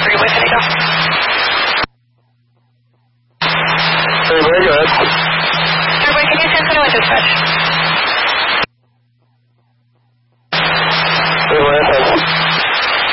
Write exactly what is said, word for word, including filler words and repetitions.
Freeway, can I go? Freeway, go ahead. Freeway, can you send someone with dispatch?